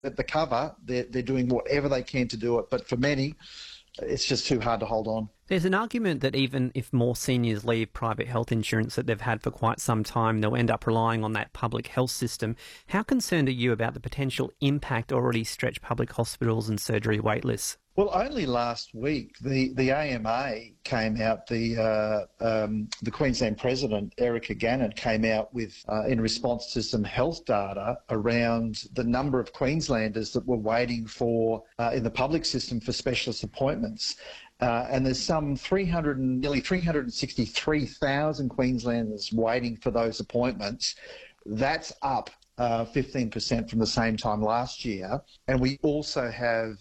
the cover, they're doing whatever they can to do it. But for many, it's just too hard to hold on. There's an argument that even if more seniors leave private health insurance that they've had for quite some time, they'll end up relying on that public health system. How concerned are you about the potential impact already stretched public hospitals and surgery wait lists? Well, only last week, the AMA came out, the Queensland President, Erica Gannon, came out with, in response to some health data around the number of Queenslanders that were waiting for, in the public system for specialist appointments. And there's some nearly 363,000 Queenslanders waiting for those appointments. That's up 15% from the same time last year. And we also have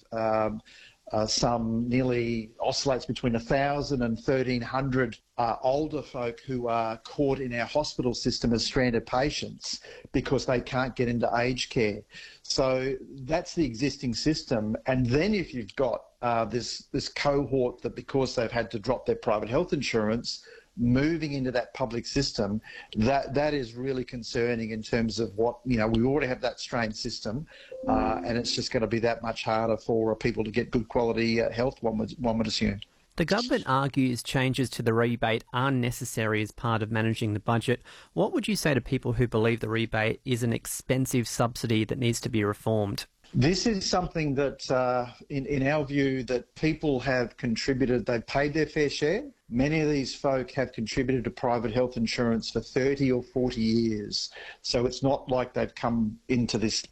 some nearly oscillates between 1,000 and 1,300 older folk who are caught in our hospital system as stranded patients because they can't get into aged care. So that's the existing system. And then if you've got this cohort that, because they've had to drop their private health insurance, moving into that public system, that is really concerning in terms of what, we already have that strained system, and it's just going to be that much harder for people to get good quality health, one would assume. The government argues changes to the rebate are necessary as part of managing the budget. What would you say to people who believe the rebate is an expensive subsidy that needs to be reformed? This is something that, in our view, that people have contributed. They've paid their fair share. Many of these folk have contributed to private health insurance for 30 or 40 years. So it's not like they've come into this,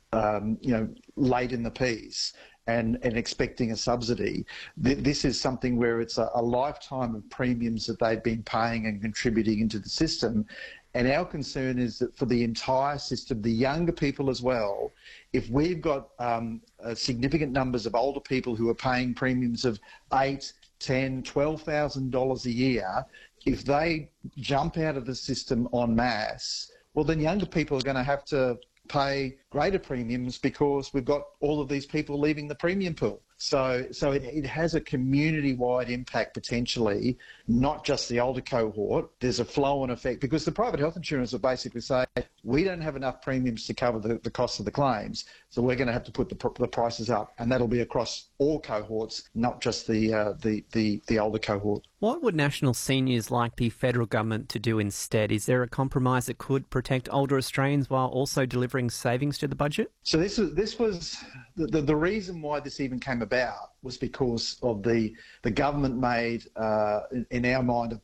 late in the piece and expecting a subsidy. This is something where it's a lifetime of premiums that they've been paying and contributing into the system. And our concern is that for the entire system, the younger people as well, if we've got significant numbers of older people who are paying premiums of $8,000, $10,000, $12,000 a year, if they jump out of the system en masse, well, then younger people are going to have to pay greater premiums because we've got all of these people leaving the premium pool. So it has a community-wide impact potentially, not just the older cohort. There's a flow-on effect because the private health insurers will basically say, we don't have enough premiums to cover the cost of the claims, so we're going to have to put the prices up, and that'll be across all cohorts, not just the older cohort. What would National Seniors like the federal government to do instead? Is there a compromise that could protect older Australians while also delivering savings to the budget? So this was the reason why this even came about was because of the government made, in our mind,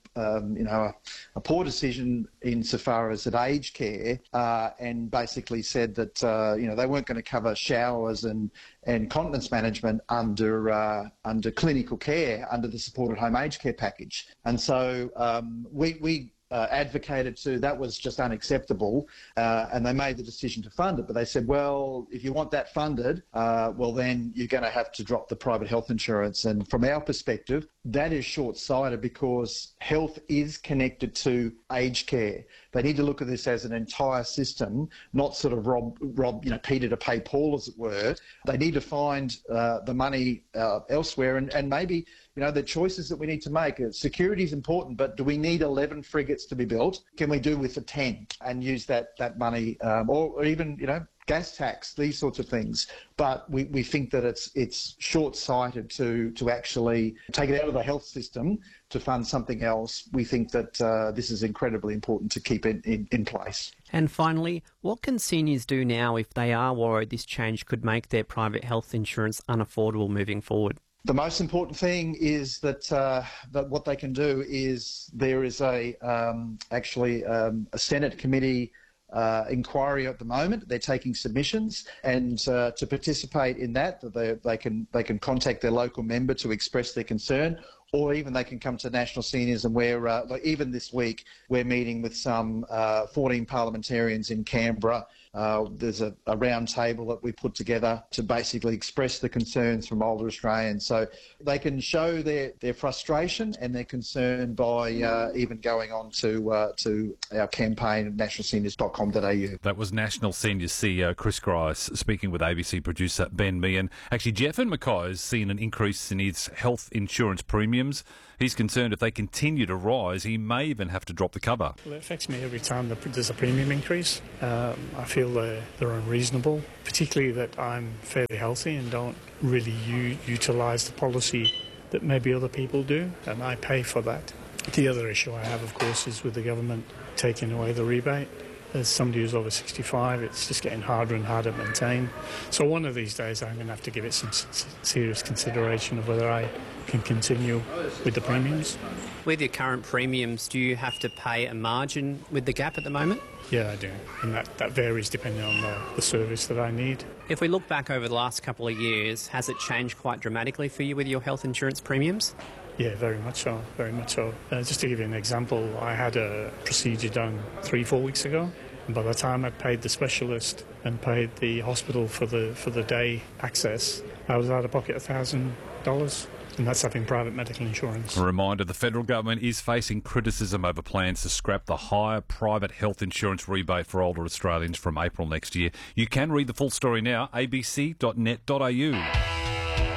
a poor decision insofar as at aged care, and basically said that they weren't going to cover showers and continence management under clinical care under the supported home aged care package. And so we advocated that was just unacceptable, and they made the decision to fund it. But they said, well, if you want that funded, well, then you're going to have to drop the private health insurance. And from our perspective, that is short-sighted because health is connected to aged care. They need to look at this as an entire system, not sort of rob Peter to pay Paul, as it were. They need to find the money elsewhere, and maybe the choices that we need to make. Security is important, but do we need 11 frigates to be built? Can we do with the 10 and use that money, or even gas tax, these sorts of things? But we think that it's short-sighted to actually take it out of the health system to fund something else. We think that this is incredibly important to keep it in place. And finally, what can seniors do now if they are worried this change could make their private health insurance unaffordable moving forward? The most important thing is that what they can do is there is a Senate committee inquiry at the moment. They're taking submissions, and to participate in that, they can contact their local member to express their concern, or even they can come to National Seniors, and even this week we're meeting with some 14 parliamentarians in Canberra. There's a round table that we put together to basically express the concerns from older Australians. So they can show their frustration and their concern by even going on to our campaign at nationalseniors.com.au. That was National Seniors CEO Chris Grice speaking with ABC producer Ben Meehan. Actually, Geffen Mackay has seen an increase in his health insurance premiums. He's concerned if they continue to rise, he may even have to drop the cover. Well, it affects me every time there's a premium increase. I feel feel they're unreasonable, particularly that I'm fairly healthy and don't really utilise the policy that maybe other people do, and I pay for that. The other issue I have, of course, is with the government taking away the rebate. As somebody who's over 65, it's just getting harder and harder to maintain. So one of these days I'm going to have to give it some serious consideration of whether I can continue with the premiums. With your current premiums, do you have to pay a margin with the gap at the moment? Yeah, I do. And that varies depending on the service that I need. If we look back over the last couple of years, has it changed quite dramatically for you with your health insurance premiums? Yeah, very much so, very much so. Just to give you an example, I had a procedure done 3-4 weeks ago. And by the time I paid the specialist and paid the hospital for the day access, I was out of pocket $1,000. And that's having private medical insurance. A reminder, the federal government is facing criticism over plans to scrap the higher private health insurance rebate for older Australians from April next year. You can read the full story now, abc.net.au.